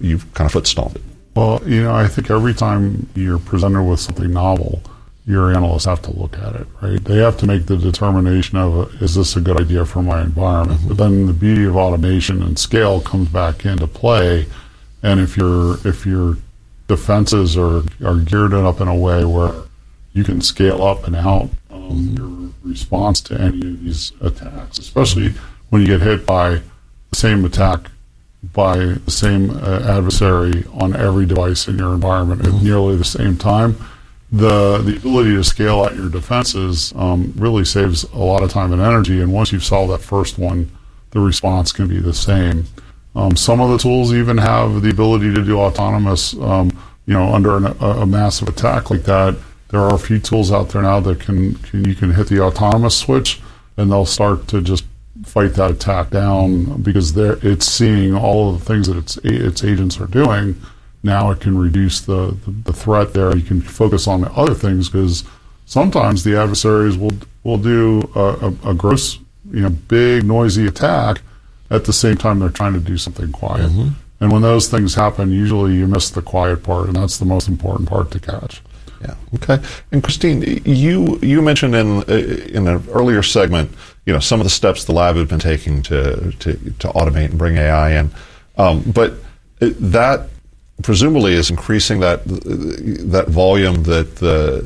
you've kind of foot-stomped it. Well, I think every time you're presented with something novel, your analysts have to look at it, right? They have to make the determination of, is this a good idea for my environment? But then the beauty of automation and scale comes back into play. And if your defenses are geared up in a way where you can scale up and out your response to any of these attacks, especially when you get hit by the same attack by the same adversary on every device in your environment at nearly the same time, the ability to scale out your defenses really saves a lot of time and energy. And once you've solved that first one, the response can be the same. Some of the tools even have the ability to do autonomous, under a massive attack like that. There are a few tools out there now that you can hit the autonomous switch and they'll start to just fight that attack down because it's seeing all of the things that its agents are doing. Now it can reduce the threat there. You can focus on the other things because sometimes the adversaries will do a gross, big noisy attack at the same time they're trying to do something quiet. And when those things happen, usually you miss the quiet part, and that's the most important part to catch. Yeah. Okay. And Christine, you mentioned in an earlier segment, some of the steps the lab had been taking to automate and bring AI in, but that presumably is increasing that volume that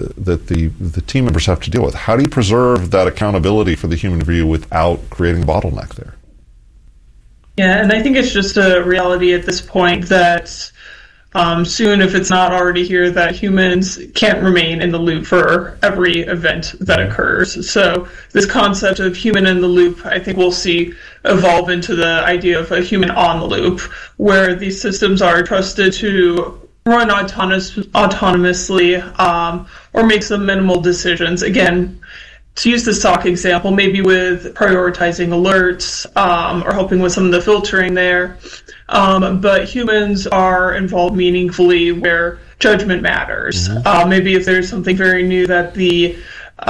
the team members have to deal with. How do you preserve that accountability for the human view without creating a bottleneck there? Yeah, and I think it's just a reality at this point that soon, if it's not already here, that humans can't remain in the loop for every event that occurs. So this concept of human in the loop, I think we'll see evolve into the idea of a human on the loop, where these systems are trusted to run autonomously or make some minimal decisions. Again, to use the stock example, maybe with prioritizing alerts or helping with some of the filtering there. But humans are involved meaningfully where judgment matters. Maybe if there's something very new that the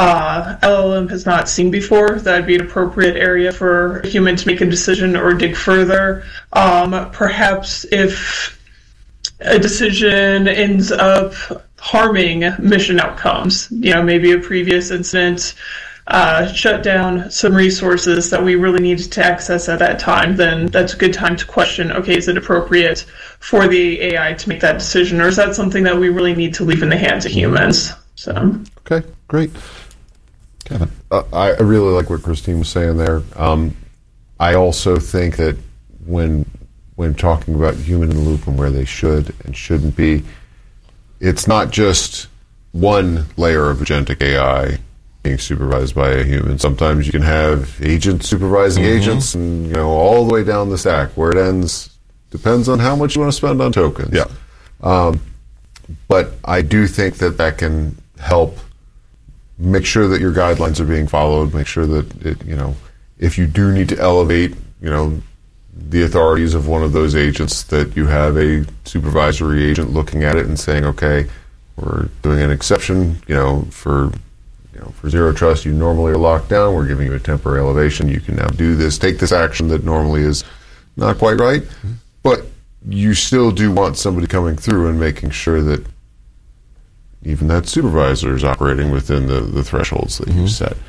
LLM has not seen before, that'd be an appropriate area for a human to make a decision or dig further. Perhaps if a decision ends up harming mission outcomes, maybe a previous incident shut down some resources that we really needed to access at that time, then that's a good time to question, okay, is it appropriate for the AI to make that decision, or is that something that we really need to leave in the hands of humans? So. Okay, great. Kevin? I really like what Christine was saying there. I also think that when talking about human in the loop and where they should and shouldn't be, it's not just one layer of agentic AI being supervised by a human. Sometimes you can have agents supervising agents, and all the way down the stack. Where it ends depends on how much you want to spend on tokens. Yeah. But I do think that can help make sure that your guidelines are being followed. Make sure that if you do need to elevate, the authorities of one of those agents, that you have a supervisory agent looking at it and saying, okay, we're doing an exception, for zero trust, you normally are locked down. We're giving you a temporary elevation. You can now do this, take this action that normally is not quite right. But you still do want somebody coming through and making sure that even that supervisor is operating within the thresholds that you set.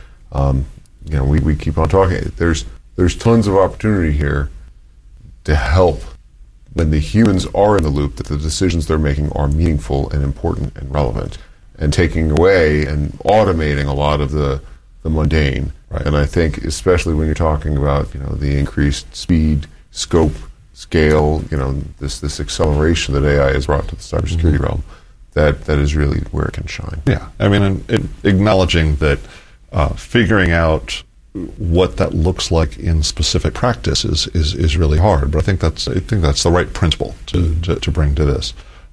We keep on talking. There's tons of opportunity here to help when the humans are in the loop, that the decisions they're making are meaningful and important and relevant, and taking away and automating a lot of the mundane. Right. And I think, especially when you're talking about the increased speed, scope, scale, this acceleration that AI has brought to the cybersecurity realm, that is really where it can shine. Yeah, I mean, and acknowledging that figuring out what that looks like in specific practice is really hard, but I think that's the right principle to bring to this.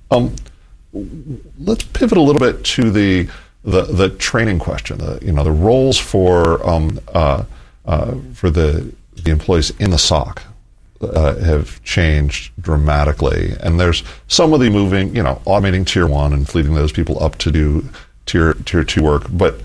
Let's pivot a little bit to the training question. The roles for the employees in the SOC have changed dramatically, and there's some of the moving, automating tier 1 and fleeting those people up to do tier 2 work. But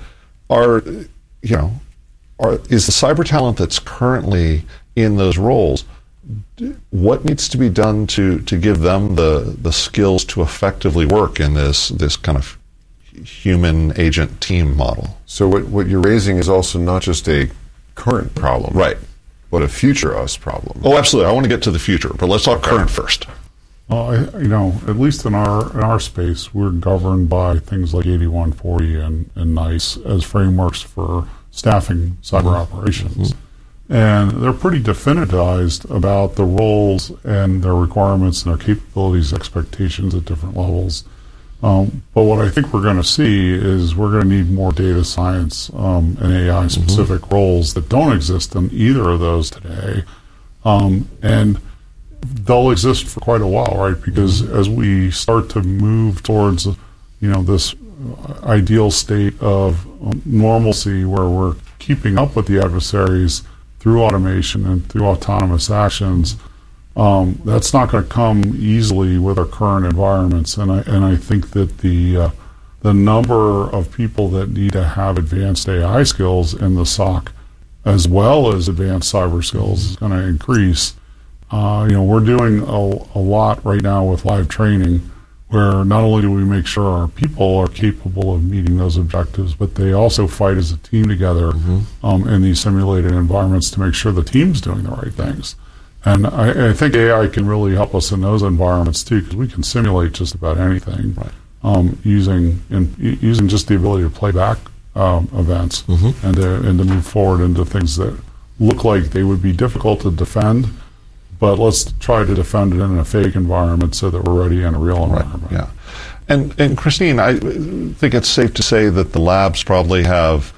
is the cyber talent that's currently in those roles what needs to be done to give them the skills to effectively work in this kind of human agent team model? So what you're raising is also not just a current problem, Right. but a future us problem. Oh, absolutely. I want to get to the future, but let's talk current first. Well, at least in our space, we're governed by things like 8140 and NICE as frameworks for staffing cyber operations. And they're pretty definitized about the roles and their requirements and their capabilities, expectations at different levels. But what I think we're going to see is we're going to need more data science and AI specific roles that don't exist in either of those today. And they'll exist for quite a while, right? Because as we start to move towards, this ideal state of normalcy where we're keeping up with the adversaries through automation and through autonomous actions, that's not going to come easily with our current environments. And I think that the number of people that need to have advanced AI skills in the SOC as well as advanced cyber skills is going to increase. We're doing a lot right now with live training, where not only do we make sure our people are capable of meeting those objectives, but they also fight as a team together in these simulated environments to make sure the team's doing the right things. And I think AI can really help us in those environments too, because we can simulate just about anything, using just the ability to play back events and to move forward into things that look like they would be difficult to defend. But let's try to defend it in a fake environment so that we're ready in a real environment. Right. Yeah, and Christine, I think it's safe to say that the labs probably have,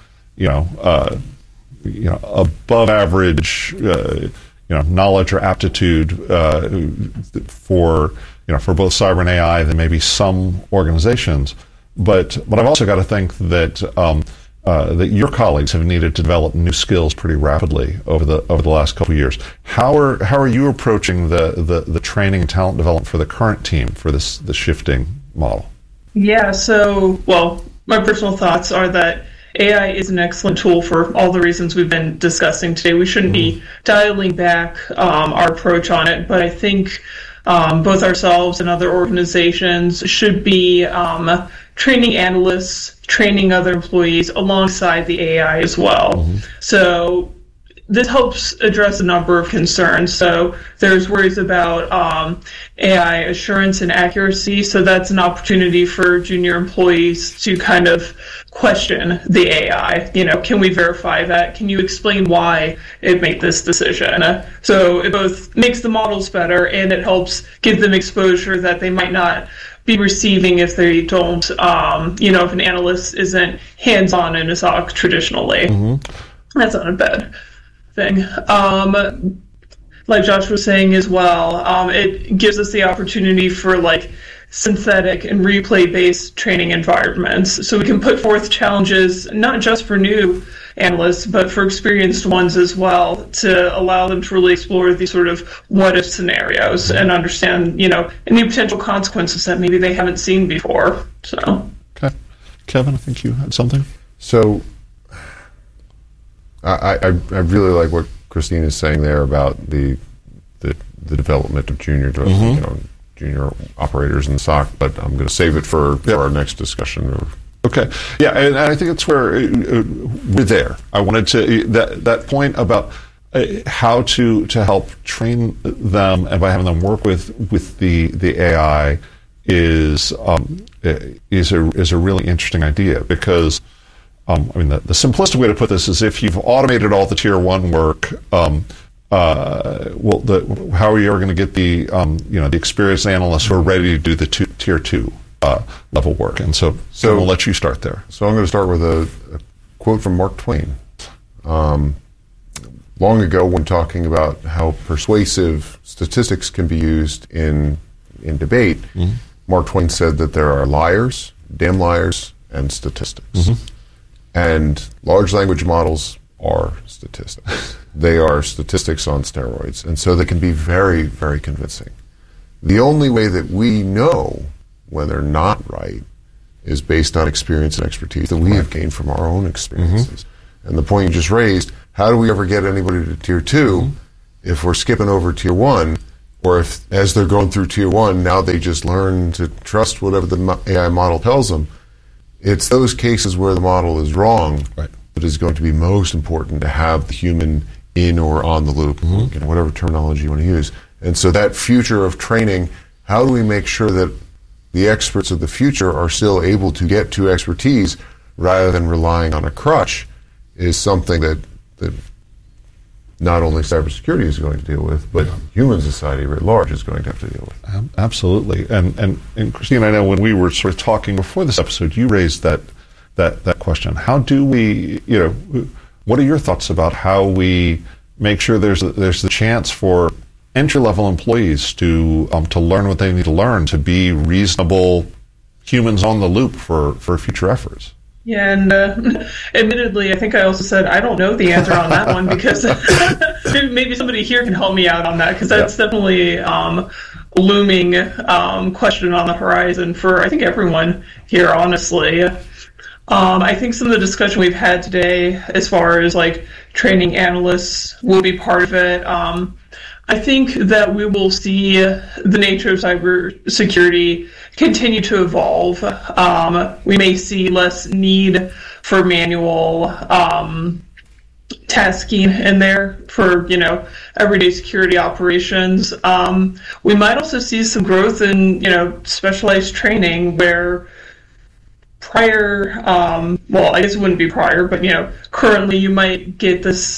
above average, knowledge or aptitude for both cyber and AI than maybe some organizations. But I've also got to think that that your colleagues have needed to develop new skills pretty rapidly over the last couple of years. How are you approaching the training and talent development for the current team for the shifting model? Yeah, my personal thoughts are that AI is an excellent tool for all the reasons we've been discussing today. We shouldn't be dialing back our approach on it, but I think both ourselves and other organizations should be training analysts, training other employees alongside the AI as well. So this helps address a number of concerns. So there's worries about AI assurance and accuracy. So that's an opportunity for junior employees to kind of question the AI. Can we verify that? Can you explain why it made this decision? So it both makes the models better and it helps give them exposure that they might not be receiving if they don't, if an analyst isn't hands-on in a SOC traditionally. That's not a bad thing. Like Josh was saying as well, it gives us the opportunity for synthetic and replay-based training environments. So we can put forth challenges, not just for new analysts, but for experienced ones as well, to allow them to really explore these sort of what-if scenarios and understand, any potential consequences that maybe they haven't seen before. So, okay, Kevin, I think you had something. So, I really like what Christine is saying there about the development of junior operators in the SOC, but I'm going to save it for our next discussion. Okay. Yeah, and I think it's where we're there. I wanted to that point about how to help train them, and by having them work with the AI is a really interesting idea, because the simplistic way to put this is if you've automated all the tier 1 work, how are you ever going to get the experienced analysts who are ready to do the tier 2 level work? And so we'll let you start there. So I'm going to start with a quote from Mark Twain. Long ago, when talking about how persuasive statistics can be used in debate, Mark Twain said that there are liars, damn liars, and statistics. And large language models are statistics. They are statistics on steroids, and so they can be very, very convincing. The only way that we know when they're not right is based on experience and expertise that we have gained from our own experiences. And the point you just raised, how do we ever get anybody to tier 2, if we're skipping over tier 1, or if as they're going through tier 1, now they just learn to trust whatever the AI model tells them, it's those cases where the model is wrong that is going to be most important to have the human in or on the loop, whatever terminology you want to use. And so that future of training, how do we make sure that the experts of the future are still able to get to expertise rather than relying on a crutch, is something that not only cybersecurity is going to deal with, but human society writ large is going to have to deal with. Absolutely. And Christine, I know when we were sort of talking before this episode, you raised that question. How do we, what are your thoughts about how we make sure there's the chance for entry-level employees to learn what they need to learn, to be reasonable humans on the loop for future efforts? Yeah, and admittedly, I think I also said I don't know the answer on that one, because maybe somebody here can help me out on that, because that's definitely a looming question on the horizon for, I think, everyone here, honestly. I think some of the discussion we've had today, as far as like training analysts, will be part of it. I think that we will see the nature of cybersecurity continue to evolve. We may see less need for manual tasking in there for, everyday security operations. We might also see some growth in, specialized training where prior, I guess it wouldn't be prior, but, currently you might get this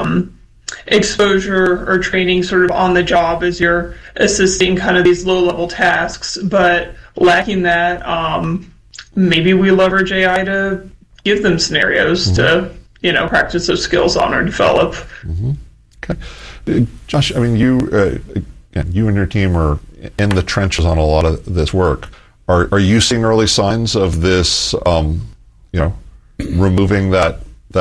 exposure or training sort of on the job as you're assisting kind of these low-level tasks, but lacking that, maybe we leverage AI to give them scenarios to, practice those skills on or develop. Okay. Josh, I mean, you and your team are in the trenches on a lot of this work. Are you seeing early signs of this, removing that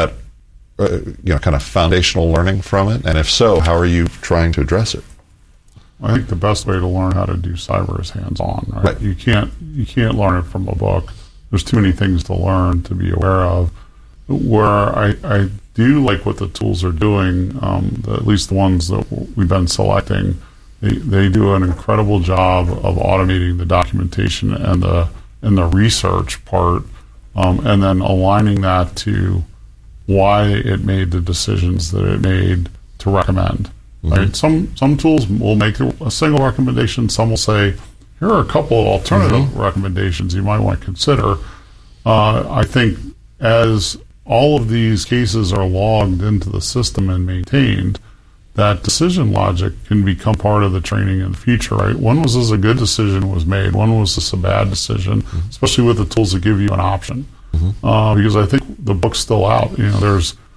kind of foundational learning from it? And if so, how are you trying to address it? I think the best way to learn how to do cyber is hands-on, right? You can't learn it from a book. There's too many things to learn, to be aware of. Where I do like what the tools are doing, at least the ones that we've been selecting, they do an incredible job of automating the documentation and the research part, and then aligning that to why it made the decisions that it made to recommend. Right? Some tools will make a single recommendation. Some will say, here are a couple of alternative recommendations you might want to consider. I think as all of these cases are logged into the system and maintained, that decision logic can become part of the training in the future, right? When was this a good decision was made? When was this a bad decision? Especially with the tools that give you an option. Because I think the book's still out. There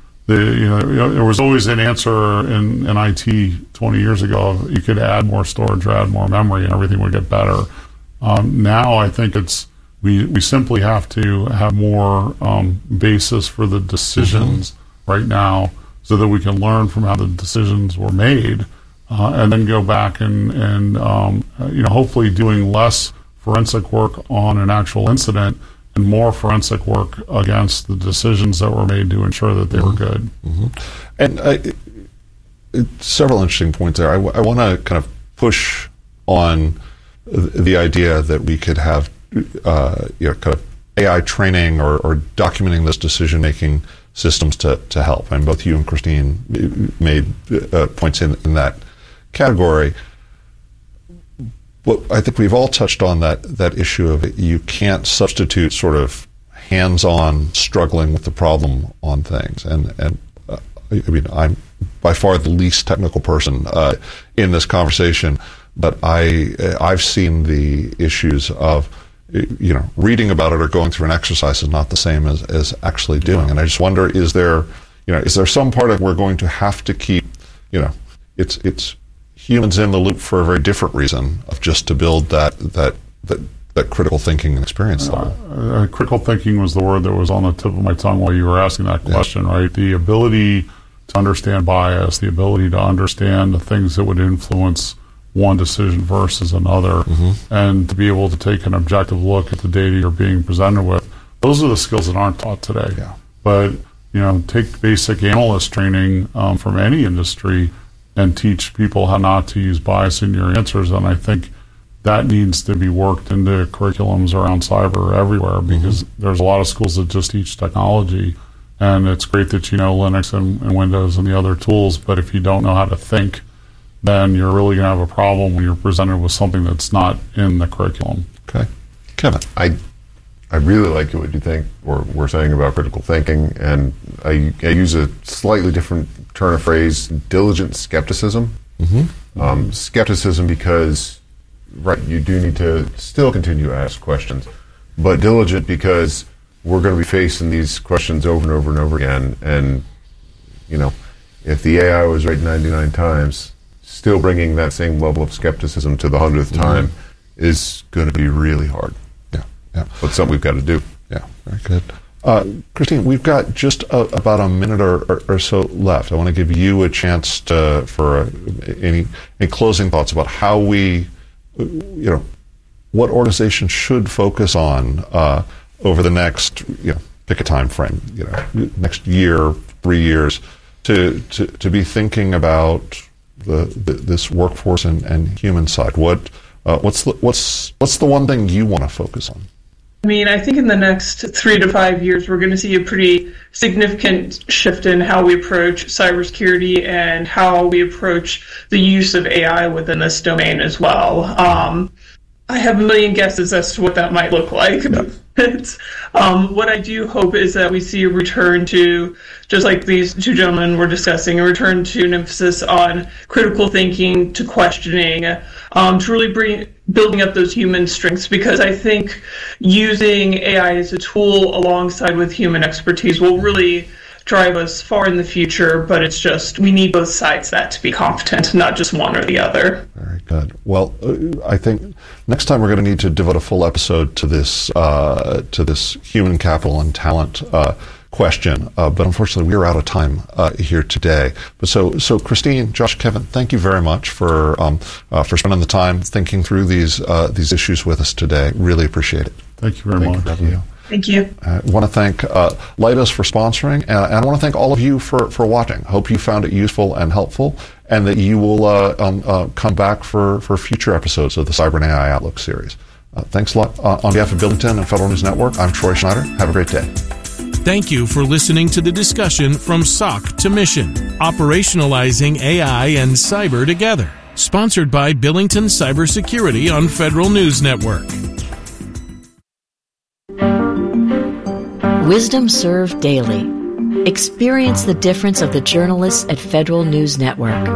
was always an answer in IT 20 years ago. You could add more storage or add more memory and everything would get better. Now I think we simply have to have more basis for the decisions right now, so that we can learn from how the decisions were made, and then go back and hopefully doing less forensic work on an actual incident and more forensic work against the decisions that were made to ensure that they were good. And several interesting points there. I want to kind of push on the idea that we could have kind of AI training or documenting those decision-making systems to help. And both you and Christine made points in that category. Well, I think we've all touched on that issue of you can't substitute sort of hands-on struggling with the problem on things. And I mean, I'm by far the least technical person in this conversation, but I've seen the issues of reading about it or going through an exercise is not the same as actually doing. And I just wonder, is there some part of we're going to have to keep, it's humans in the loop for a very different reason, of just to build that critical thinking and experience level. Critical thinking was the word that was on the tip of my tongue while you were asking that question, right? The ability to understand bias, the ability to understand the things that would influence one decision versus another, and to be able to take an objective look at the data you're being presented with. Those are the skills that aren't taught today. But take basic analyst training from any industry. and teach people how not to use bias in your answers. And I think that needs to be worked into curriculums around cyber everywhere, because there's a lot of schools that just teach technology, and it's great that you know Linux and Windows and the other tools, but if you don't know how to think, then you're really going to have a problem when you're presented with something that's not in the curriculum. Okay. Kevin. I really like what you think, or we're saying about critical thinking, and I use a slightly different turn of phrase, diligent skepticism. Skepticism because, right, you do need to still continue to ask questions, but diligent because we're going to be facing these questions over and over and over again, and, you know, if the AI was right 99 times, still bringing that same level of skepticism to the 100th time is going to be really hard. Yeah. But something we've got to do. Yeah, very good. Christine, we've got just about a minute or so left. I want to give you a chance for any closing thoughts about how we, what organizations should focus on over the next, pick a time frame, next year, 3 years, to be thinking about this workforce and human side. What's the one thing you want to focus on? I mean, I think in the next 3 to 5 years, we're going to see a pretty significant shift in how we approach cybersecurity and how we approach the use of AI within this domain as well. I have a million guesses as to what that might look like. What I do hope is that we see a return to, just like these two gentlemen were discussing, a return to an emphasis on critical thinking, to questioning, to really building up those human strengths, because I think using AI as a tool alongside with human expertise will really drive us far in the future, but it's just, we need both sides of that to be competent, not just one or the other. Very good. Well, I think next time we're going to need to devote a full episode to this human capital and talent question, but unfortunately we are out of time here today. But so Christine, Josh, Kevin, thank you very much for spending the time thinking through these issues with us today. Really appreciate it. Thank you very much. Thank you. I want to thank Leidos for sponsoring, and I want to thank all of you for watching. Hope you found it useful and helpful, and that you will come back for future episodes of the Cyber and AI Outlook series. Thanks a lot. On behalf of Billington and Federal News Network, I'm Troy Schneider. Have a great day. Thank you for listening to the discussion From SOC to Mission, operationalizing AI and cyber together. Sponsored by Billington Cybersecurity on Federal News Network. Wisdom Served Daily. Experience the difference of the journalists at Federal News Network.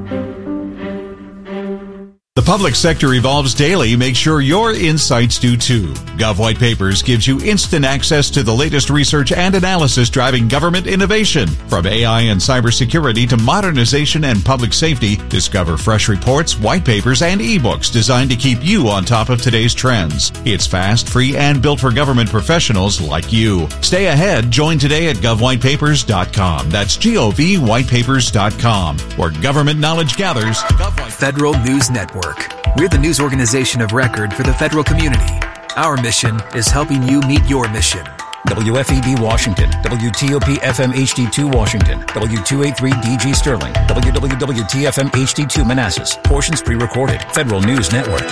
The public sector evolves daily. Make sure your insights do too. Gov White Papers gives you instant access to the latest research and analysis driving government innovation. From AI and cybersecurity to modernization and public safety, discover fresh reports, white papers, and ebooks designed to keep you on top of today's trends. It's fast, free, and built for government professionals like you. Stay ahead. Join today at govwhitepapers.com. That's govwhitepapers.com, where government knowledge gathers. Federal News Network. We're the news organization of record for the federal community. Our mission is helping you meet your mission. WFED Washington, WTOP FM HD2 Washington, W283DG Sterling, WWWTFM HD2 Manassas. Portions pre-recorded. Federal News Network.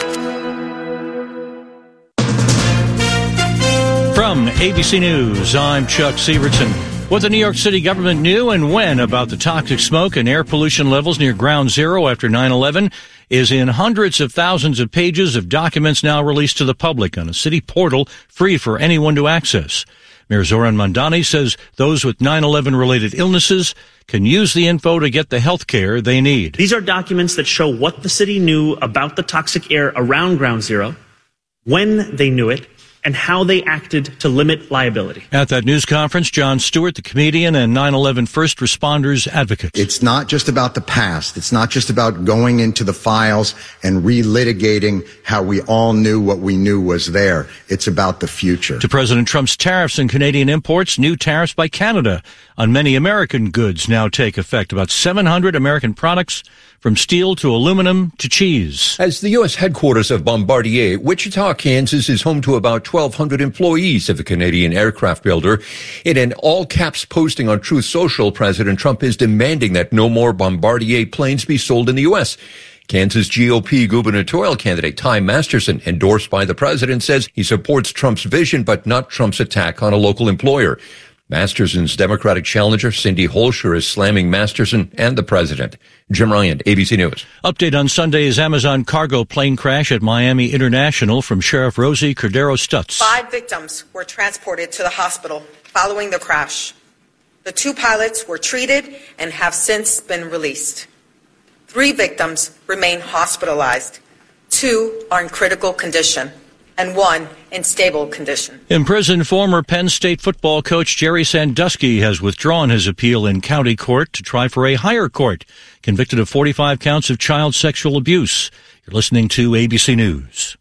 From ABC News, I'm Chuck Sievertson. What the New York City government knew and when about the toxic smoke and air pollution levels near Ground Zero after 9/11 is in hundreds of thousands of pages of documents now released to the public on a city portal free for anyone to access. Mayor Zoran Mandani says those with 9/11 related illnesses can use the info to get the health care they need. These are documents that show what the city knew about the toxic air around Ground Zero, when they knew it, and how they acted to limit liability. At that news conference, Jon Stewart, the comedian and 9/11 first responders advocate. It's not just about the past. It's not just about going into the files and relitigating how we all knew what we knew was there. It's about the future. To President Trump's tariffs and Canadian imports, new tariffs by Canada on many American goods now take effect. About 700 American products from steel to aluminum to cheese. As the U.S. headquarters of Bombardier, Wichita, Kansas is home to about 1,200 employees of the Canadian aircraft builder. In an all-caps posting on Truth Social, President Trump is demanding that no more Bombardier planes be sold in the U.S. Kansas GOP gubernatorial candidate Ty Masterson, endorsed by the president, says he supports Trump's vision but not Trump's attack on a local employer. Masterson's Democratic challenger, Cindy Holscher, is slamming Masterson and the president. Jim Ryan, ABC News. Update on Sunday's Amazon cargo plane crash at Miami International from Sheriff Rosie Cordero-Stutz. 5 victims were transported to the hospital following the crash. The 2 pilots were treated and have since been released. 3 victims remain hospitalized. 2 are in critical condition, and 1 in stable condition. In prison, former Penn State football coach Jerry Sandusky has withdrawn his appeal in county court to try for a higher court, convicted of 45 counts of child sexual abuse. You're listening to ABC News.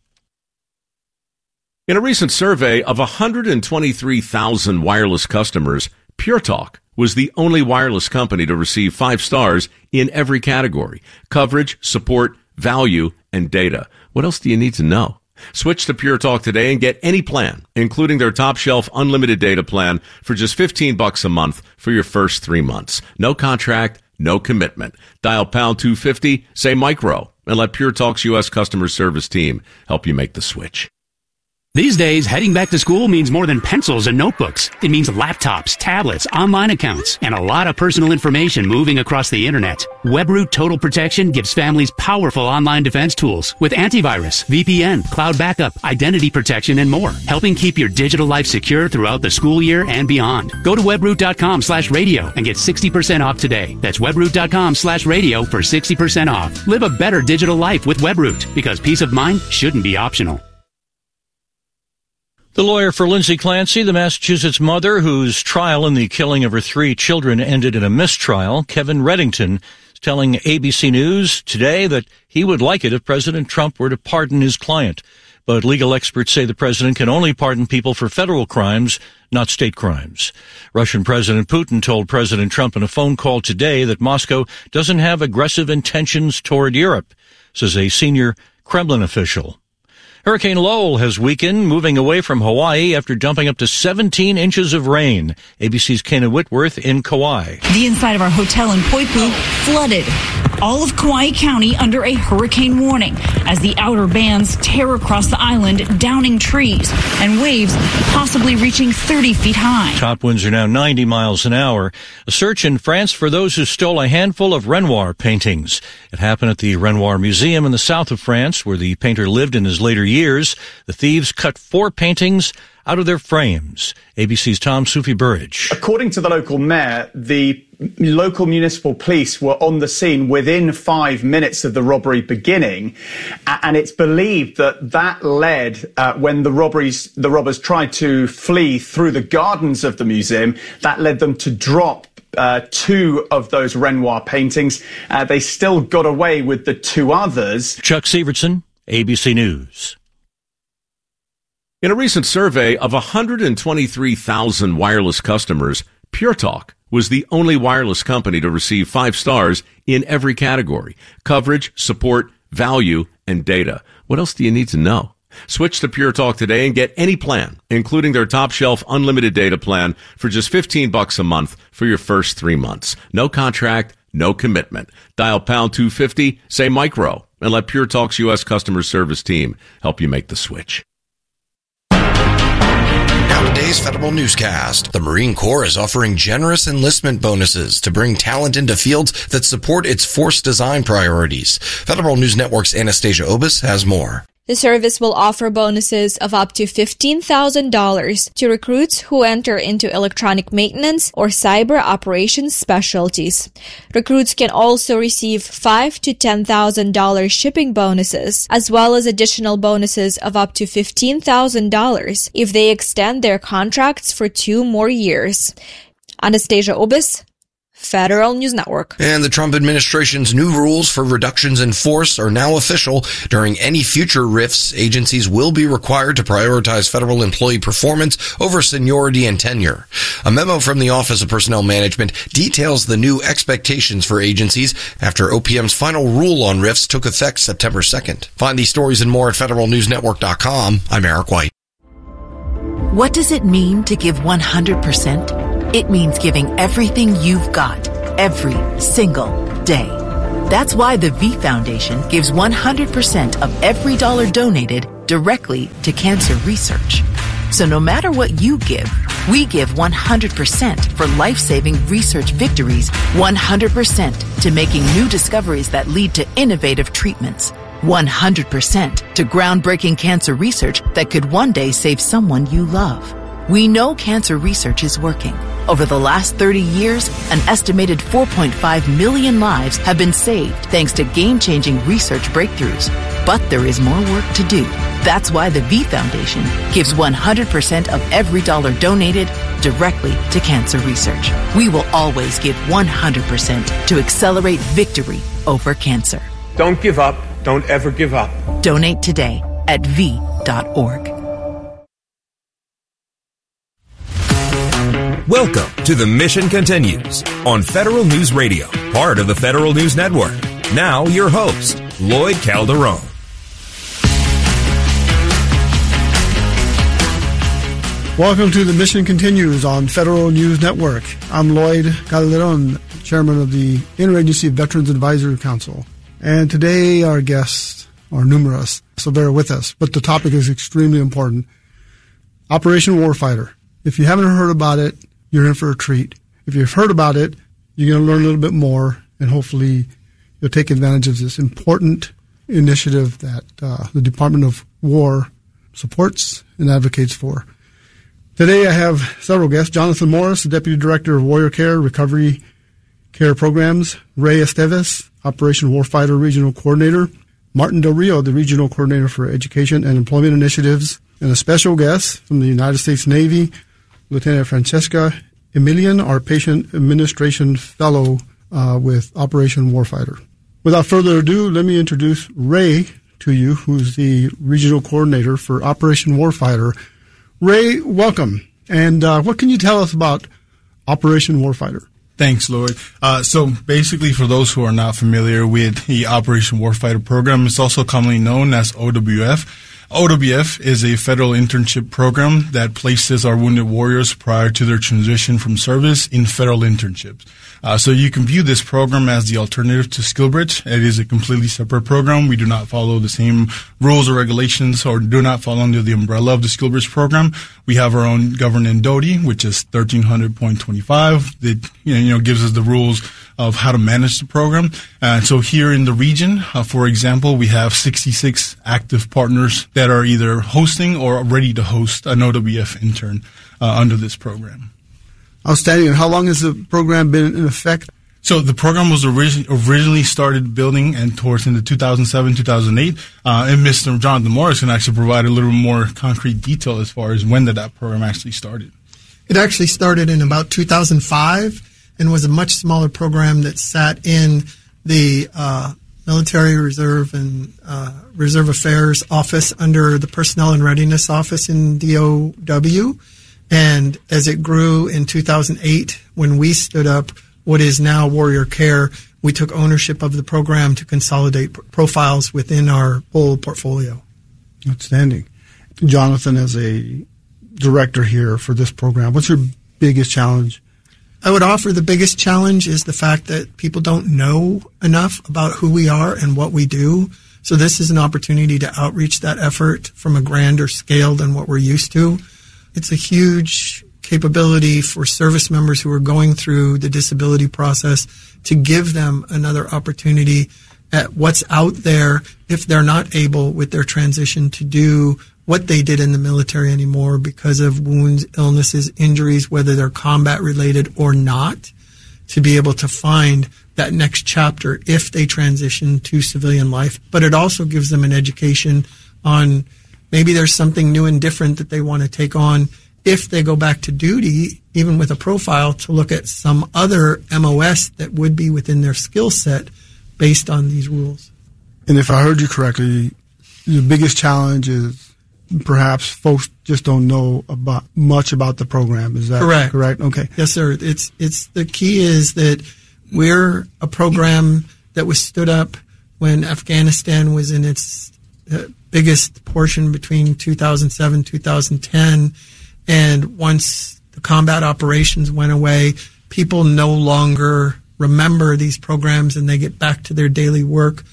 In a recent survey of 123,000 wireless customers, Pure Talk was the only wireless company to receive 5 stars in every category: coverage, support, value, and data. What else do you need to know? Switch to Pure Talk today and get any plan, including their top shelf unlimited data plan, for just $15 a month for your first 3 months. No contract, no commitment. Dial pound 250, say micro, and let Pure Talk's U.S. customer service team help you make the switch. These days, heading back to school means more than pencils and notebooks. It means laptops, tablets, online accounts, and a lot of personal information moving across the internet. WebRoot Total Protection gives families powerful online defense tools with antivirus, VPN, cloud backup, identity protection, and more, helping keep your digital life secure throughout the school year and beyond. Go to webroot.com/radio and get 60% off today. That's webroot.com/radio for 60% off. Live a better digital life with WebRoot, because peace of mind shouldn't be optional. The lawyer for Lindsay Clancy, the Massachusetts mother whose trial in the killing of her 3 children ended in a mistrial, Kevin Reddington, is telling ABC News today that he would like it if President Trump were to pardon his client. But legal experts say the president can only pardon people for federal crimes, not state crimes. Russian President Putin told President Trump in a phone call today that Moscow doesn't have aggressive intentions toward Europe, says a senior Kremlin official. Hurricane Lowell has weakened, moving away from Hawaii after dumping up to 17 inches of rain. ABC's Kana Whitworth in Kauai. The inside of our hotel in Poipu flooded. All of Kauai County under a hurricane warning as the outer bands tear across the island, downing trees and waves possibly reaching 30 feet high. Top winds are now 90 miles an hour. A search in France for those who stole a handful of Renoir paintings. It happened at the Renoir Museum in the south of France, where the painter lived in his later years. The thieves cut 4 paintings out of their frames. ABC's Tom Sufi-Burridge. According to the local mayor, the local municipal police were on the scene within 5 minutes of the robbery beginning, and it's believed that led, when the robbers tried to flee through the gardens of the museum, that led them to drop 2 of those Renoir paintings. They still got away with the 2 others. Chuck Severson, ABC News. In a recent survey of 123,000 wireless customers, Pure Talk was the only wireless company to receive 5 stars in every category: coverage, support, value, and data. What else do you need to know? Switch to Pure Talk today and get any plan, including their top shelf unlimited data plan, for just $15 a month for your first 3 months. No contract, no commitment. Dial pound 250, say micro, and let Pure Talk's U.S. customer service team help you make the switch. Now today's Federal Newscast. The Marine Corps is offering generous enlistment bonuses to bring talent into fields that support its force design priorities. Federal News Network's Anastasia Obis has more. The service will offer bonuses of up to $15,000 to recruits who enter into electronic maintenance or cyber operations specialties. Recruits can also receive $5,000 to $10,000 shipping bonuses, as well as additional bonuses of up to $15,000 if they extend their contracts for 2 more years. Anastasia Obis, Federal News Network. And the Trump administration's new rules for reductions in force are now official. During any future rifts, agencies will be required to prioritize federal employee performance over seniority and tenure. A memo from the Office of Personnel Management details the new expectations for agencies after OPM's final rule on rifts took effect September 2nd. Find these stories and more at federalnewsnetwork.com. I'm Eric White. What does it mean to give 100%? It means giving everything you've got, every single day. That's why the V Foundation gives 100% of every dollar donated directly to cancer research. So no matter what you give, we give 100% for life-saving research victories, 100% to making new discoveries that lead to innovative treatments, 100% to groundbreaking cancer research that could one day save someone you love. We know cancer research is working. Over the last 30 years, an estimated 4.5 million lives have been saved thanks to game-changing research breakthroughs. But there is more work to do. That's why the V Foundation gives 100% of every dollar donated directly to cancer research. We will always give 100% to accelerate victory over cancer. Don't give up. Don't ever give up. Donate today at v.org. Welcome to The Mission Continues on Federal News Radio, part of the Federal News Network. Now, your host, Lloyd Calderon. Welcome to The Mission Continues on Federal News Network. I'm Lloyd Calderon, chairman of the Interagency Veterans Advisory Council. And today our guests are numerous, so bear with us. But the topic is extremely important. Operation Warfighter. If you haven't heard about it, you're in for a treat. If you've heard about it, you're going to learn a little bit more, and hopefully you'll take advantage of this important initiative that the Department of War supports and advocates for. Today I have several guests. Jonathan Morris, the Deputy Director of Warrior Care Recovery Care Programs. Ray Esteves, Operation Warfighter Regional Coordinator. Martin Del Rio, the Regional Coordinator for Education and Employment Initiatives. And a special guest from the United States Navy, Lieutenant Francesca Emilian, our Patient Administration Fellow with Operation Warfighter. Without further ado, let me introduce Ray to you, who's the Regional Coordinator for Operation Warfighter. Ray, welcome. And what can you tell us about Operation Warfighter? Thanks, Lloyd. So basically, for those who are not familiar with the Operation Warfighter program, it's also commonly known as OWF. OWF is a federal internship program that places our wounded warriors prior to their transition from service in federal internships. So you can view this program as the alternative to SkillBridge. It is a completely separate program. We do not follow the same rules or regulations, or do not fall under the umbrella of the SkillBridge program. We have our own governing DOTI, which is 1300.25 that gives us the rules of how to manage the program. And so here in the region, for example, we have 66 active partners that are either hosting or ready to host an OWF intern under this program. Outstanding. And how long has the program been in effect? So the program was originally started building and towards into 2007, 2008. And Mr. Jonathan Morris can actually provide a little more concrete detail as far as when that program actually started. It actually started in about 2005 and was a much smaller program that sat in the Military Reserve and Reserve Affairs Office under the Personnel and Readiness Office in DOW. And as it grew in 2008, when we stood up what is now Warrior Care, we took ownership of the program to consolidate profiles within our whole portfolio. Outstanding. Jonathan, as a director here for this program, what's your biggest challenge? I would offer the biggest challenge is the fact that people don't know enough about who we are and what we do. So this is an opportunity to outreach that effort from a grander scale than what we're used to. It's a huge capability for service members who are going through the disability process to give them another opportunity at what's out there if they're not able with their transition to do what they did in the military anymore because of wounds, illnesses, injuries, whether they're combat related or not, to be able to find that next chapter if they transition to civilian life. But it also gives them an education on maybe there's something new and different that they want to take on if they go back to duty even with a profile, to look at some other MOS that would be within their skill set based on these rules. And if I heard you correctly, the biggest challenge is perhaps folks just don't know much about the program. Is that correct? Okay. Yes, sir. It's the key is that we're a program that was stood up when Afghanistan was in its biggest portion between 2007 2010, and once the combat operations went away, people no longer remember these programs and they get back to their daily work.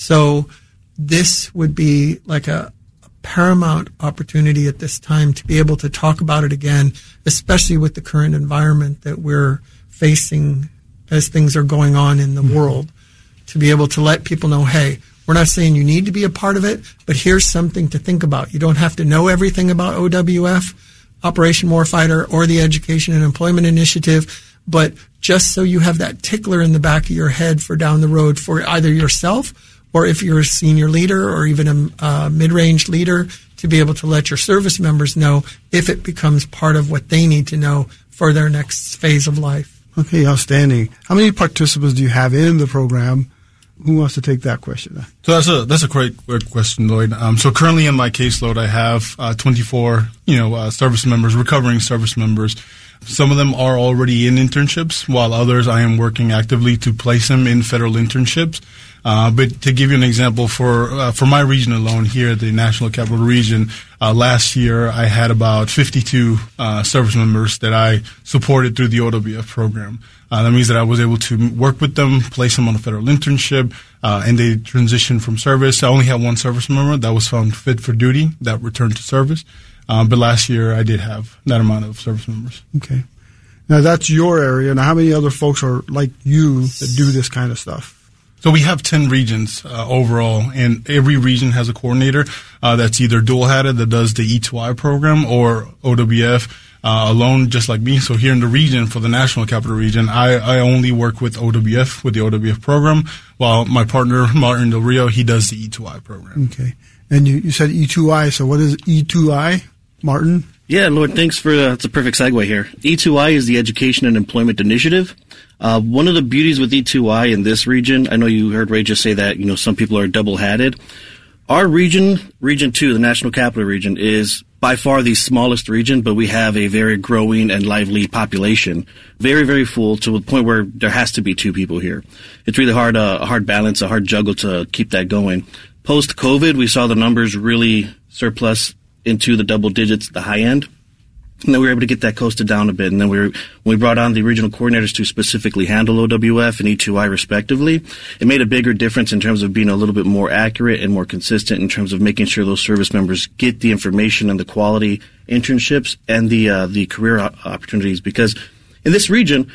So this would be like a paramount opportunity at this time to be able to talk about it again, especially with the current environment that we're facing as things are going on in the world, to be able to let people know, hey, we're not saying you need to be a part of it, but here's something to think about. You don't have to know everything about OWF, Operation Warfighter, or the Education and Employment Initiative, but just so you have that tickler in the back of your head for down the road for either yourself or if you're a senior leader or even a mid-range leader, to be able to let your service members know if it becomes part of what they need to know for their next phase of life. Okay, outstanding. How many participants do you have in the program? Who wants to take that question? So that's a great question, Lloyd. So currently in my caseload, I have 24, service members, recovering service members. Some of them are already in internships, while others I am working actively to place them in federal internships. But to give you an example, for my region alone here at the National Capital Region, last year I had about 52 service members that I supported through the OWF program. That means that I was able to work with them, place them on a federal internship, and they transitioned from service. I only had one service member that was found fit for duty that returned to service. But last year I did have that amount of service members. Okay. Now that's your area. Now how many other folks are like you that do this kind of stuff? So we have 10 regions overall, and every region has a coordinator that's either dual-hatted that does the E2I program or OWF alone, just like me. So here in the region, for the National Capital Region, I only work with OWF, with the OWF program, while my partner, Martin Del Rio, he does the E2I program. Okay. And you said E2I, so what is E2I, Martin? Yeah, Lord, thanks for that's a perfect segue here. E2I is the Education and Employment Initiative. One of the beauties with E2I in this region, I know you heard Ray just say that, some people are double-hatted. Our region, Region 2, the National Capital Region, is by far the smallest region, but we have a very growing and lively population. Very, very full, to the point where there has to be two people here. It's really hard, a hard balance, a hard juggle to keep that going. Post-COVID, we saw the numbers really surplus into the double digits, the high end. And then we were able to get that coasted down a bit. And then when we brought on the regional coordinators to specifically handle OWF and E2I respectively, it made a bigger difference in terms of being a little bit more accurate and more consistent in terms of making sure those service members get the information and the quality internships and the career opportunities. Because in this region,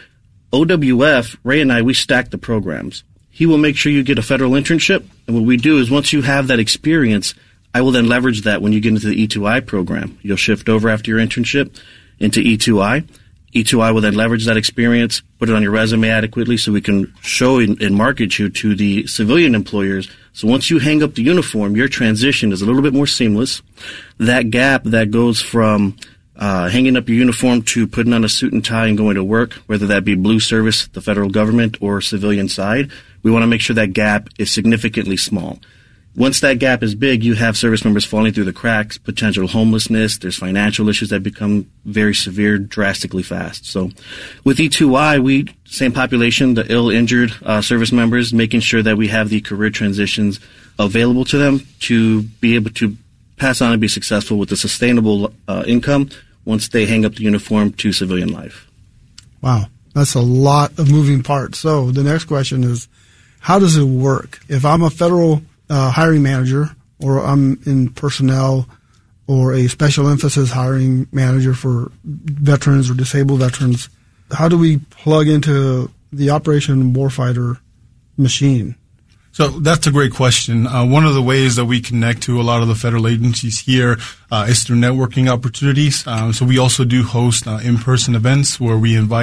OWF, Ray and I, we stack the programs. He will make sure you get a federal internship. And what we do is once you have that experience, I will then leverage that when you get into the E2I program. You'll shift over after your internship into E2I. E2I will then leverage that experience, put it on your resume adequately so we can show and market you to the civilian employers. So once you hang up the uniform, your transition is a little bit more seamless. That gap that goes from hanging up your uniform to putting on a suit and tie and going to work, whether that be blue service, the federal government, or civilian side, we want to make sure that gap is significantly small. Once that gap is big, you have service members falling through the cracks, potential homelessness, there's financial issues that become very severe drastically fast. So with E2I, same population, the ill, injured service members, making sure that we have the career transitions available to them to be able to pass on and be successful with a sustainable income once they hang up the uniform to civilian life. Wow, that's a lot of moving parts. So the next question is, how does it work? If I'm a federal hiring manager, or I'm in personnel, or a special emphasis hiring manager for veterans or disabled veterans, how do we plug into the Operation Warfighter machine? So that's a great question. One of the ways that we connect to a lot of the federal agencies here is through networking opportunities. So we also do host in-person events where we invite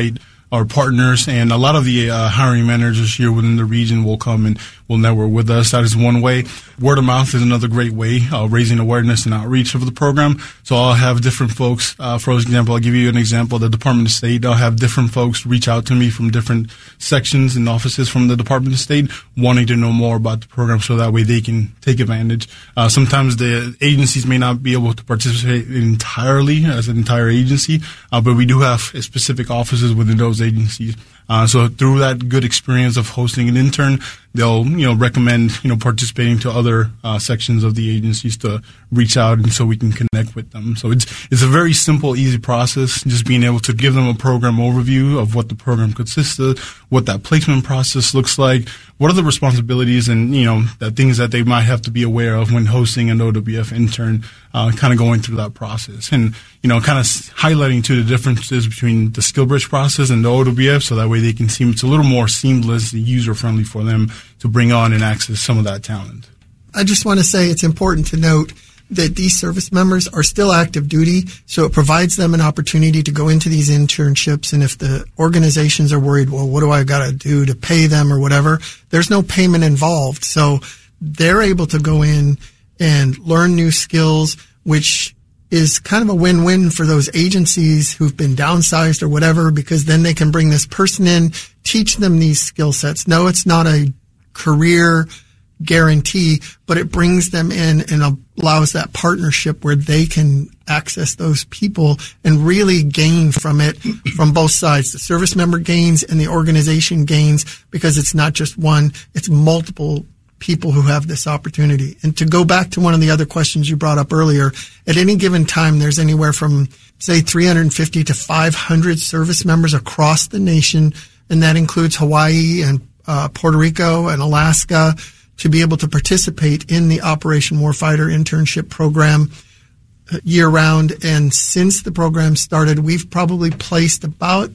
our partners, and a lot of the hiring managers here within the region will come and will network with us. That is one way. Word of mouth is another great way, raising awareness and outreach of the program. So I'll have different folks, for example, I'll give you an example, the Department of State. I'll have different folks reach out to me from different sections and offices from the Department of State wanting to know more about the program so that way they can take advantage. Sometimes the agencies may not be able to participate entirely as an entire agency, but we do have specific offices within those agencies. So through that good experience of hosting an intern, they'll, recommend, participating to other sections of the agencies to reach out and so we can connect with them. So it's a very simple, easy process, just being able to give them a program overview of what the program consists of, what that placement process looks like, what are the responsibilities and, the things that they might have to be aware of when hosting an OWF intern, kind of going through that process and, kind of highlighting to the differences between the SkillBridge process and the OWF so that way they can see it's a little more seamless and user-friendly for them to bring on and access some of that talent. I just want to say it's important to note that these service members are still active duty, so it provides them an opportunity to go into these internships. And if the organizations are worried, well, what do I got to do to pay them or whatever, there's no payment involved. So they're able to go in and learn new skills, which is kind of a win-win for those agencies who've been downsized or whatever, because then they can bring this person in, teach them these skill sets. No, it's not a career guarantee, but it brings them in and allows that partnership where they can access those people and really gain from it from both sides. The service member gains and the organization gains, because it's not just one, it's multiple people who have this opportunity. And to go back to one of the other questions you brought up earlier, at any given time, there's anywhere from, say, 350 to 500 service members across the nation, and that includes Hawaii and Puerto Rico and Alaska, to be able to participate in the Operation Warfighter internship program year-round. And since the program started, we've probably placed about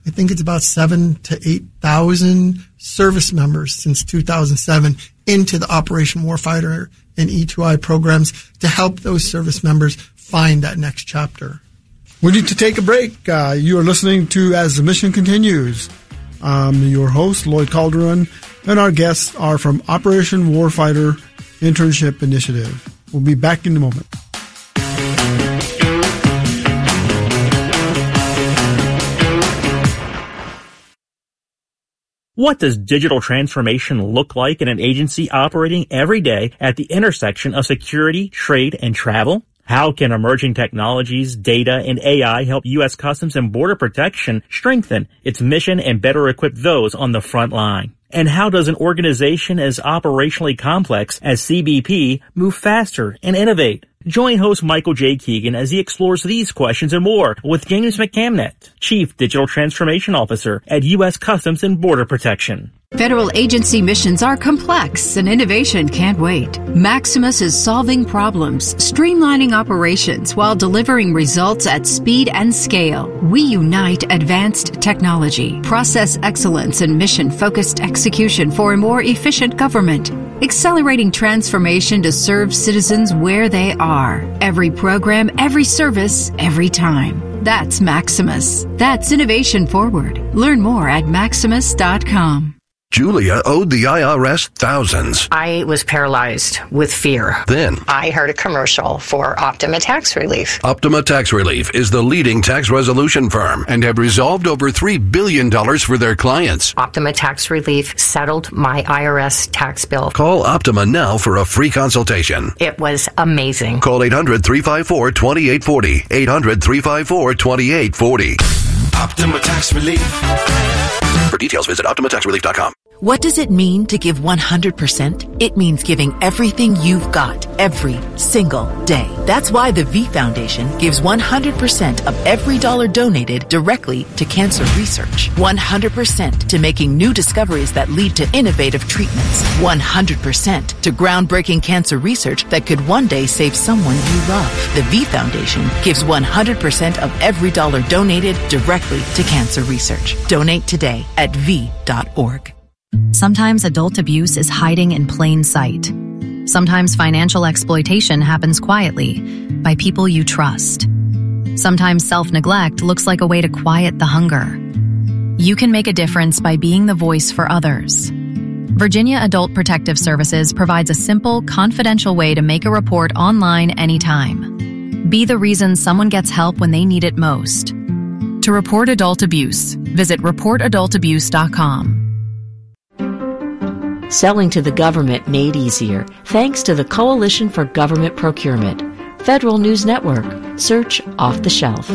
7,000 to 8,000 service members since 2007 into the Operation Warfighter and E2I programs to help those service members find that next chapter. We need to take a break. You are listening to As the Mission Continues. I'm your host, Lloyd Calderon, and our guests are from Operation Warfighter Internship Initiative. We'll be back in a moment. What does digital transformation look like in an agency operating every day at the intersection of security, trade, and travel? How can emerging technologies, data, and AI help U.S. Customs and Border Protection strengthen its mission and better equip those on the front line? And how does an organization as operationally complex as CBP move faster and innovate? Join host Michael J. Keegan as he explores these questions and more with James McCamnett, Chief Digital Transformation Officer at U.S. Customs and Border Protection. Federal agency missions are complex and innovation can't wait. Maximus is solving problems, streamlining operations while delivering results at speed and scale. We unite advanced technology, process excellence, and mission-focused execution for a more efficient government. Accelerating transformation to serve citizens where they are. Every program, every service, every time. That's Maximus. That's innovation forward. Learn more at maximus.com. Julia owed the IRS thousands. I was paralyzed with fear. Then I heard a commercial for Optima Tax Relief. Optima Tax Relief is the leading tax resolution firm and have resolved over $3 billion for their clients. Optima Tax Relief settled my IRS tax bill. Call Optima now for a free consultation. It was amazing. Call 800-354-2840. 800-354-2840. Optima Tax Relief. For details, visit OptimaTaxRelief.com. What does it mean to give 100%? It means giving everything you've got every single day. That's why the V Foundation gives 100% of every dollar donated directly to cancer research. 100% to making new discoveries that lead to innovative treatments. 100% to groundbreaking cancer research that could one day save someone you love. The V Foundation gives 100% of every dollar donated directly to cancer research. Donate today at V.org. Sometimes adult abuse is hiding in plain sight. Sometimes financial exploitation happens quietly by people you trust. Sometimes self-neglect looks like a way to quiet the hunger. You can make a difference by being the voice for others. Virginia Adult Protective Services provides a simple, confidential way to make a report online anytime. Be the reason someone gets help when they need it most. To report adult abuse, visit reportadultabuse.com. Selling to the government made easier thanks to the Coalition for Government Procurement. Federal News Network. Search Off the Shelf.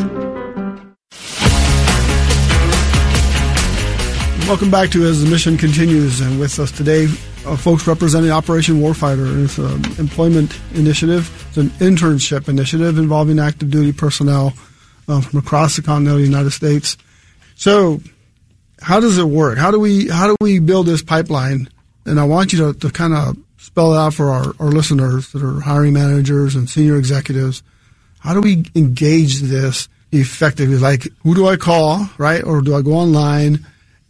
Welcome back to As the Mission Continues, and with us today, folks representing Operation Warfighter. It's an employment initiative. It's an internship initiative involving active duty personnel from across the continental United States. So, how does it work? How do we build this pipeline? And I want you to kind of spell it out for our listeners that are hiring managers and senior executives. How do we engage this effectively? Like, who do I call, right? Or do I go online?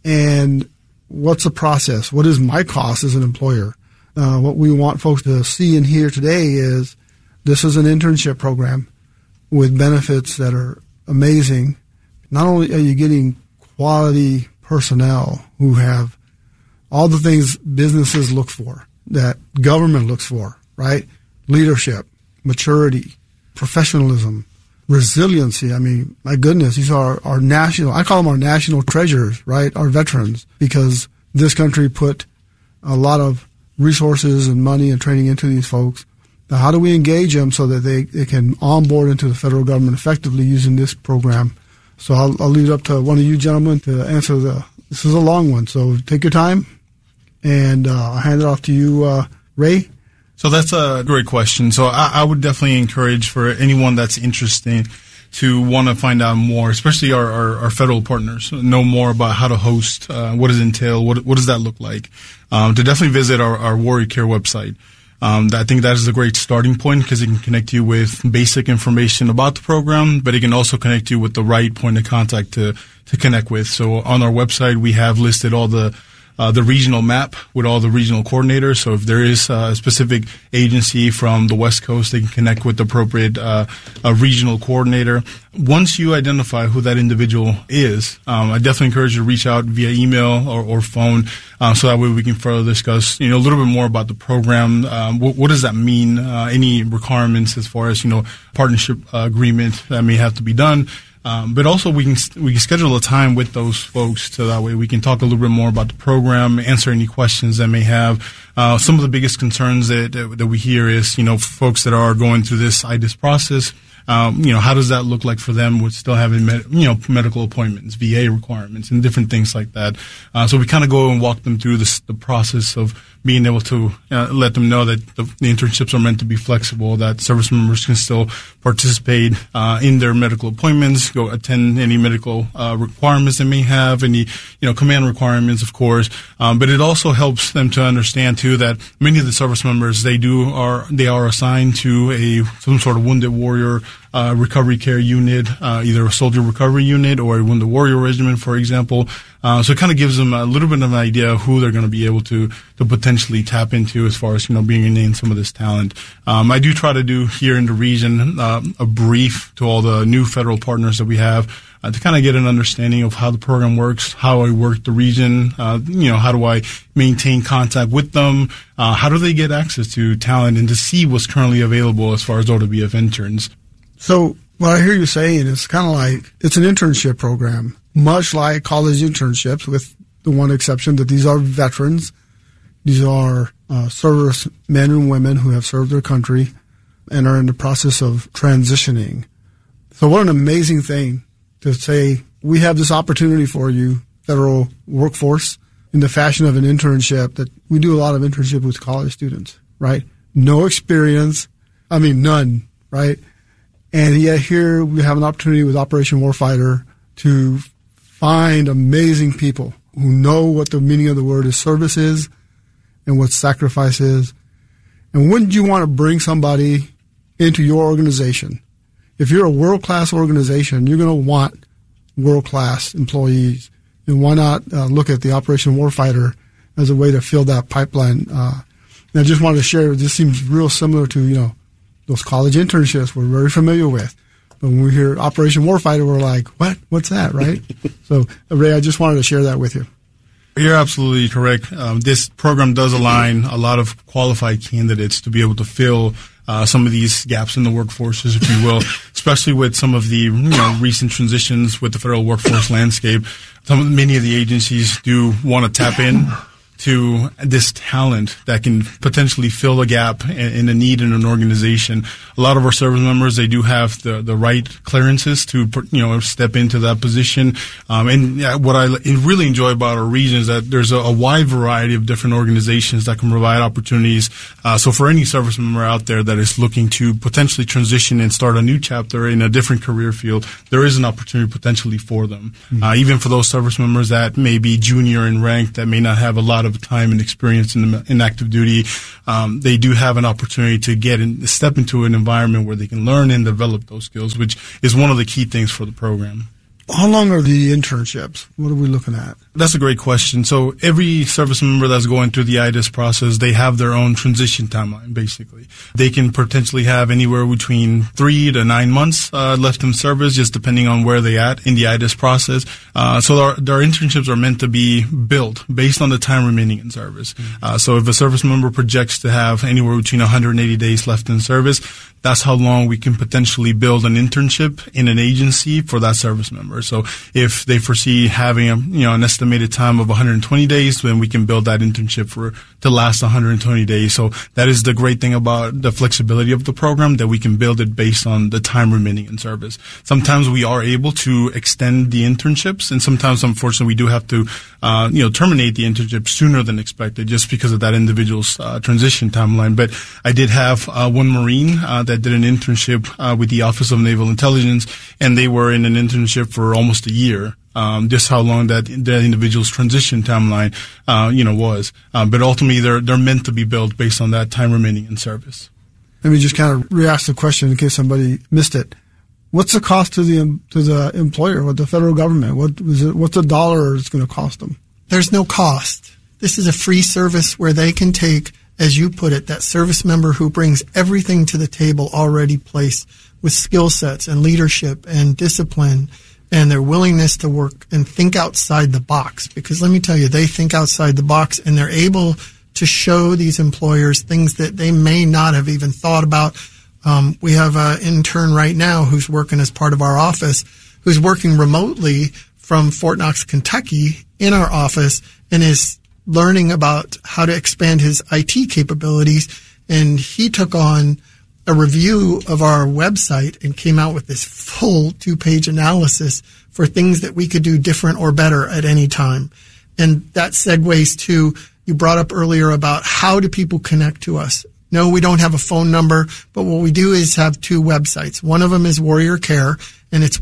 And what's the process? What is my cost as an employer? What we want folks to see and hear today is this is an internship program with benefits that are amazing. Not only are you getting quality personnel who have all the things businesses look for, that government looks for, right? Leadership, maturity, professionalism, resiliency. I mean, my goodness, these are our national, I call them our national treasures, right? Our veterans, because this country put a lot of resources and money and training into these folks. Now, how do we engage them so that they can onboard into the federal government effectively using this program? So I'll leave it up to one of you gentlemen to answer this is a long one, so take your time, and I'll hand it off to you, Ray. So that's a great question. So I would definitely encourage for anyone that's interested to want to find out more, especially our federal partners, know more about how to host, what does it entail, what does that look like, to definitely visit our Warrior Care website. I think that is a great starting point because it can connect you with basic information about the program, but it can also connect you with the right point of contact to connect with. So on our website, we have listed all the regional map with all the regional coordinators. So if there is a specific agency from the West Coast, they can connect with the appropriate regional coordinator. Once you identify who that individual is, I definitely encourage you to reach out via email or phone, so that way we can further discuss, a little bit more about the program. What does that mean? Any requirements as far as, partnership agreement that may have to be done. But also we can schedule a time with those folks so that way we can talk a little bit more about the program, answer any questions that may have. Some of the biggest concerns that we hear is, folks that are going through this IDIS process, how does that look like for them with still having, medical appointments, VA requirements, and different things like that. So we kind of go and walk them through the process of being able to let them know that the internships are meant to be flexible, that service members can still participate in their medical appointments, go attend any medical requirements they may have, any command requirements, of course. But it also helps them to understand too that many of the service members they are assigned to some sort of wounded warrior recovery care unit, either a soldier recovery unit or a wounded warrior regiment, for example. So it kind of gives them a little bit of an idea of who they're going to be able to potentially tap into as far as, bringing in some of this talent. I do try to do here in the region, a brief to all the new federal partners that we have, to kind of get an understanding of how the program works, how I work the region, how do I maintain contact with them, how do they get access to talent and to see what's currently available as far as OWF interns. So what I hear you saying is kind of like it's an internship program, much like college internships, with the one exception that these are veterans. These are service men and women who have served their country and are in the process of transitioning. So what an amazing thing to say, we have this opportunity for you, federal workforce, in the fashion of an internship. That we do a lot of internship with college students, right? No experience. I mean, none, right? And yet here we have an opportunity with Operation Warfighter to find amazing people who know what the meaning of the word is service is and what sacrifice is. And wouldn't you want to bring somebody into your organization? If you're a world-class organization, you're going to want world-class employees. And why not look at the Operation Warfighter as a way to fill that pipeline? And I just wanted to share, this seems real similar to, those college internships we're very familiar with. when we hear Operation Warfighter, we're like, what? What's that, right? So, Ray, I just wanted to share that with you. You're absolutely correct. This program does align a lot of qualified candidates to be able to fill some of these gaps in the workforces, if you will, especially with some of the recent transitions with the federal workforce landscape. Many of the agencies do want to tap in to this talent that can potentially fill a gap in a need in an organization. A lot of our service members, they do have the right clearances to, step into that position. And what I really enjoy about our region is that there's a wide variety of different organizations that can provide opportunities. So for any service member out there that is looking to potentially transition and start a new chapter in a different career field, there is an opportunity potentially for them. Even for those service members that may be junior in rank, that may not have a lot of time and experience in active duty, they do have an opportunity to step into an environment where they can learn and develop those skills, which is one of the key things for the program. How long are the internships? What are we looking at? That's a great question. So every service member that's going through the IDIS process, they have their own transition timeline, basically. They can potentially have anywhere between 3 to 9 months left in service, just depending on where they at in the IDIS process. So their internships are meant to be built based on the time remaining in service. So if a service member projects to have anywhere between 180 days left in service, that's how long we can potentially build an internship in an agency for that service member. So if they foresee having an estimated time of 120 days, then we can build that internship to last 120 days. So that is the great thing about the flexibility of the program, that we can build it based on the time remaining in service. Sometimes we are able to extend the internships, and sometimes, unfortunately, we do have to terminate the internship sooner than expected, just because of that individual's transition timeline. But I did have one Marine that did an internship with the Office of Naval Intelligence, and they were in an internship for almost a year. Just how long that individual's transition timeline, was. But ultimately, they're meant to be built based on that time remaining in service. Let me just kind of re-ask the question in case somebody missed it. What's the cost to the employer, or the federal government? What's the dollar it's going to cost them? There's no cost. This is a free service where they can take, as you put it, that service member who brings everything to the table already placed with skill sets and leadership and discipline and their willingness to work and think outside the box. Because let me tell you, they think outside the box, and they're able to show these employers things that they may not have even thought about. We have an intern right now who's working as part of our office, who's working remotely from Fort Knox, Kentucky, in our office, and is learning about how to expand his IT capabilities. And he took on a review of our website and came out with this full 2-page analysis for things that we could do different or better at any time. And that segues to, you brought up earlier about how do people connect to us. No, we don't have a phone number, but what we do is have 2 websites. One of them is Warrior Care, and it's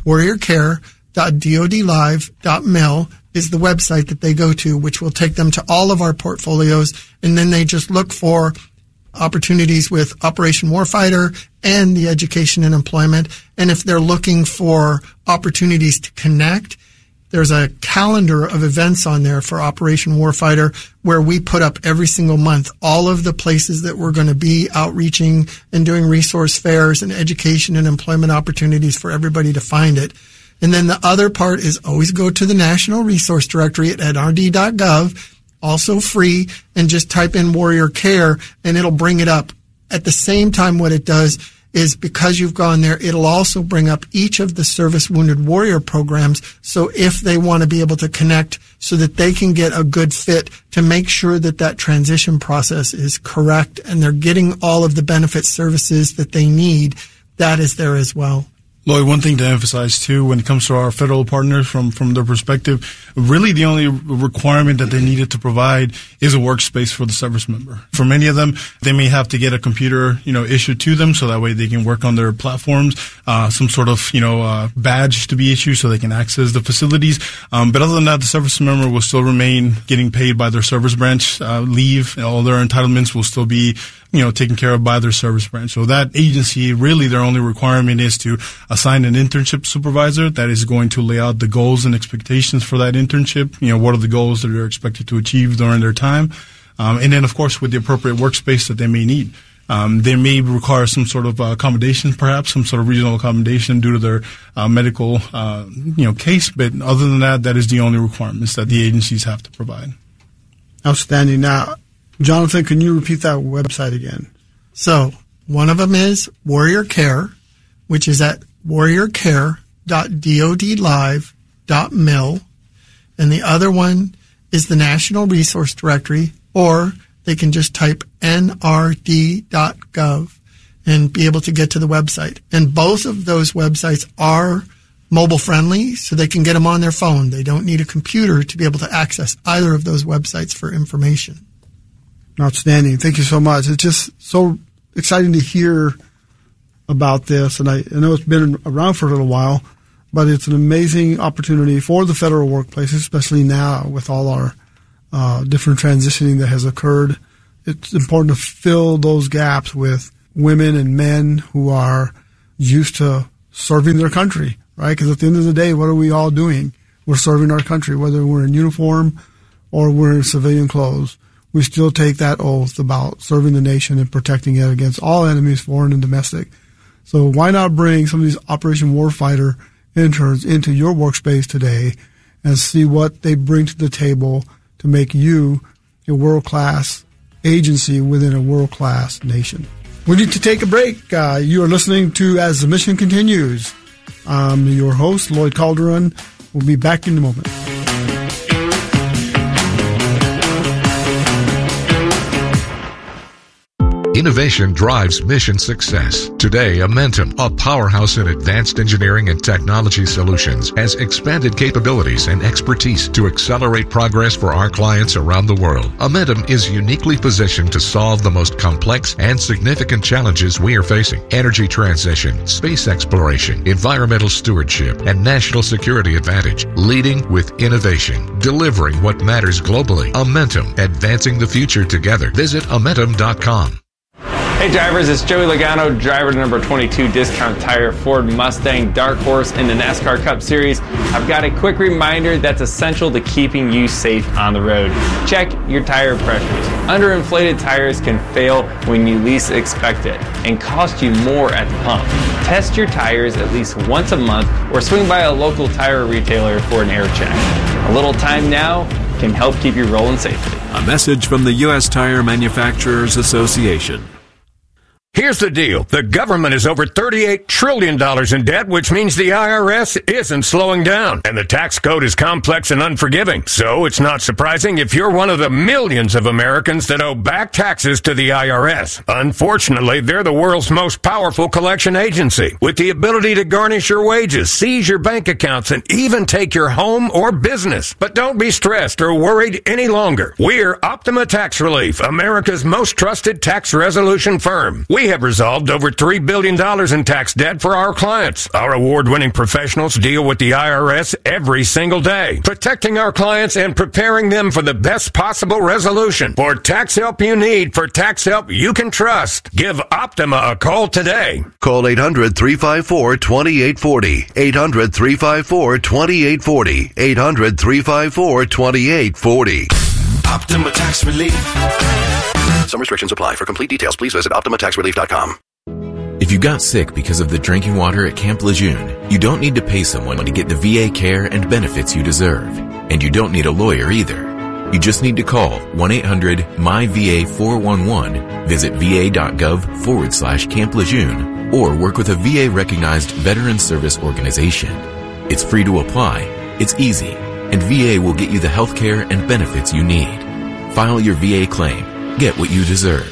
warriorcare.dodlive.mil is the website that they go to, which will take them to all of our portfolios, and then they just look for opportunities with Operation Warfighter and the education and employment. And if they're looking for opportunities to connect, there's a calendar of events on there for Operation Warfighter where we put up every single month all of the places that we're going to be outreaching and doing resource fairs and education and employment opportunities for everybody to find it. And then the other part is always go to the National Resource Directory at nrd.gov, also free, and just type in Warrior Care and it'll bring it up. At the same time, what it does is, because you've gone there, it'll also bring up each of the Service Wounded Warrior programs. So if they want to be able to connect so that they can get a good fit to make sure that that transition process is correct and they're getting all of the benefit services that they need, that is there as well. Lloyd, one thing to emphasize, too, when it comes to our federal partners from their perspective, really the only requirement that they needed to provide is a workspace for the service member. For many of them, they may have to get a computer, issued to them so that way they can work on their platforms, some sort of, badge to be issued so they can access the facilities. But other than that, the service member will still remain getting paid by their service branch, leave, all their entitlements will still be taken care of by their service branch. So that agency, really their only requirement is to assign an internship supervisor that is going to lay out the goals and expectations for that internship. What are the goals that they're expected to achieve during their time? And then, of course, with the appropriate workspace that they may need. They may require some sort of accommodation, perhaps some sort of regional accommodation due to their medical, case. But other than that, that is the only requirements that the agencies have to provide. Outstanding. Now, Jonathan, can you repeat that website again? So one of them is Warrior Care, which is at warriorcare.dodlive.mil. And the other one is the National Resource Directory, or they can just type nrd.gov and be able to get to the website. And both of those websites are mobile friendly, so they can get them on their phone. They don't need a computer to be able to access either of those websites for information. Outstanding. Thank you so much. It's just so exciting to hear about this. And I know it's been around for a little while, but it's an amazing opportunity for the federal workplace, especially now with all our different transitioning that has occurred. It's important to fill those gaps with women and men who are used to serving their country, right? Because at the end of the day, what are we all doing? We're serving our country, whether we're in uniform or we're in civilian clothes. We still take that oath about serving the nation and protecting it against all enemies, foreign and domestic. So why not bring some of these Operation Warfighter interns into your workspace today and see what they bring to the table to make you a world-class agency within a world-class nation. We need to take a break. You are listening to As the Mission Continues. I'm your host, Lloyd Calderon. We'll be back in a moment. Innovation drives mission success. Today, Amentum, a powerhouse in advanced engineering and technology solutions, has expanded capabilities and expertise to accelerate progress for our clients around the world. Amentum is uniquely positioned to solve the most complex and significant challenges we are facing: energy transition, space exploration, environmental stewardship, and national security advantage. Leading with innovation, delivering what matters globally. Amentum, advancing the future together. Visit Amentum.com. Hey drivers, it's Joey Logano, driver number 22 Discount Tire Ford Mustang Dark Horse in the NASCAR Cup Series. I've got a quick reminder that's essential to keeping you safe on the road. Check your tire pressures. Underinflated tires can fail when you least expect it and cost you more at the pump. Test your tires at least once a month or swing by a local tire retailer for an air check. A little time now can help keep you rolling safely. A message from the U.S. Tire Manufacturers Association. Here's the deal. The government is over $38 trillion in debt, which means the IRS isn't slowing down. And the tax code is complex and unforgiving. So it's not surprising if you're one of the millions of Americans that owe back taxes to the IRS. Unfortunately, they're the world's most powerful collection agency, with the ability to garnish your wages, seize your bank accounts, and even take your home or business. But don't be stressed or worried any longer. We're Optima Tax Relief, America's most trusted tax resolution firm. We have resolved over $3 billion in tax debt for our clients. Our award-winning professionals deal with the IRS every single day, protecting our clients and preparing them for the best possible resolution. For tax help you need, for tax help you can trust, give Optima a call today. Call 800-354-2840. 800-354-2840. 800-354-2840. Optima Tax Relief. Some restrictions apply. For complete details, please visit OptimaTaxRelief.com. If you got sick because of the drinking water at Camp Lejeune, you don't need to pay someone to get the VA care and benefits you deserve. And you don't need a lawyer either. You just need to call 1-800-MY-VA-411, visit va.gov/Camp Lejeune, or work with a VA-recognized veteran service organization. It's free to apply, it's easy, and VA will get you the health care and benefits you need. File your VA claim. Get what you deserve.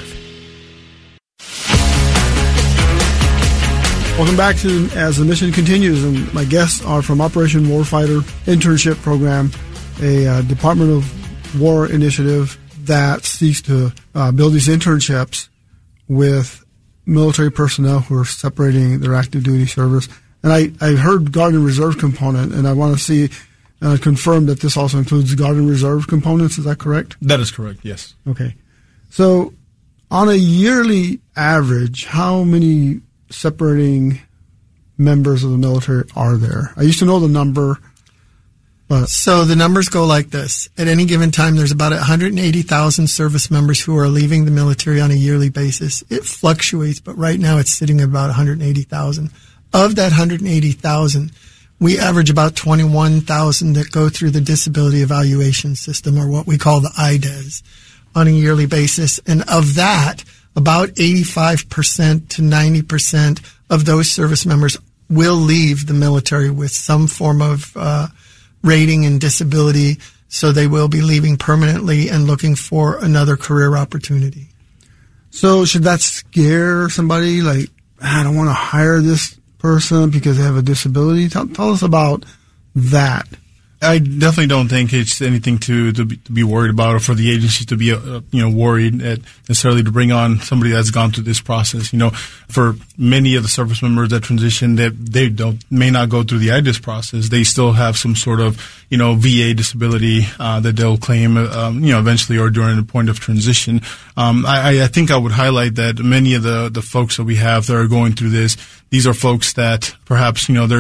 Welcome back to As the Mission Continues, and my guests are from Operation Warfighter Internship Program, a Department of War initiative that seeks to build these internships with military personnel who are separating their active duty service. And I heard Guard and Reserve component, and I want to see confirm that this also includes Guard and Reserve components. Is that correct? That is correct, yes. Okay. So on a yearly average, how many separating members of the military are there? I used to know the number, So the numbers go like this. At any given time, there's about 180,000 service members who are leaving the military on a yearly basis. It fluctuates, but right now it's sitting at about 180,000. Of that 180,000, we average about 21,000 that go through the disability evaluation system, or what we call the IDES, on a yearly basis. And of that, about 85% to 90% of those service members will leave the military with some form of rating and disability, so they will be leaving permanently and looking for another career opportunity. So should that scare somebody? Like, I don't want to hire this person because they have a disability. Tell us about that. I definitely don't think it's anything to be worried about, or for the agency to be worried necessarily to bring on somebody that's gone through this process. For many of the service members that transition, that they may not go through the IDIS process. They still have some sort of VA disability that they'll claim eventually or during the point of transition. I think I would highlight that many of the folks that we have that are going through this, these are folks that perhaps they're